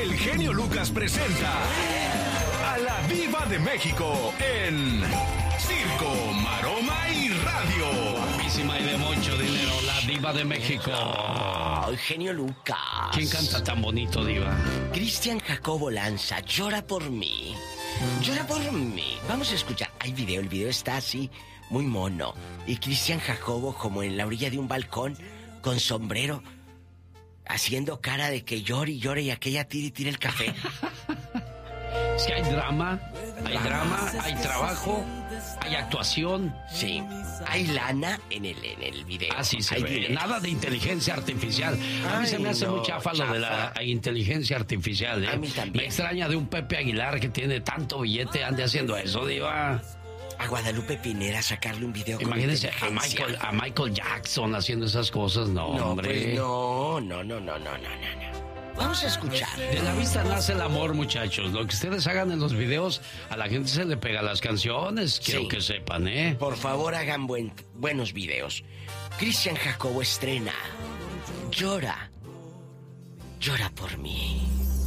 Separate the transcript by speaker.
Speaker 1: el genio Lucas presenta a la Diva de México en Circo, Maroma y Radio.
Speaker 2: Guapísima y de mucho dinero, la Diva de México.
Speaker 3: ¡Ay, genio Lucas!
Speaker 2: ¿Quién canta tan bonito, Diva?
Speaker 3: Cristian Jacobo Lanza, Llora por mí. Llora por mí. Vamos a escuchar. Hay video, el video está así, muy mono. Y Cristian Jacobo como en la orilla de un balcón, con sombrero, haciendo cara de que llore y llore y aquella tire y tire el café.
Speaker 2: Es que hay drama, hay trabajo, hay actuación.
Speaker 3: Sí, hay lana en el video.
Speaker 2: Así se
Speaker 3: hay
Speaker 2: ve.
Speaker 3: dinero.
Speaker 2: Nada de inteligencia artificial. A mí se me hace muy chafa lo de la inteligencia artificial.
Speaker 3: A mí también.
Speaker 2: Me extraña de un Pepe Aguilar que tiene tanto billete, ande haciendo eso, Diva.
Speaker 3: A Guadalupe Pineda sacarle un video con
Speaker 2: Imagínense
Speaker 3: inteligencia.
Speaker 2: a Michael Jackson haciendo esas cosas. No,
Speaker 3: No,
Speaker 2: hombre.
Speaker 3: pues no. Vamos a escuchar.
Speaker 2: De la vista nace el amor, muchachos. Lo que ustedes hagan en los videos, a la gente se le pega las canciones. Quiero
Speaker 3: Sí.
Speaker 2: que sepan, ¿eh?
Speaker 3: Por favor, hagan buenos videos. Cristian Jacobo estrena Llora por mí.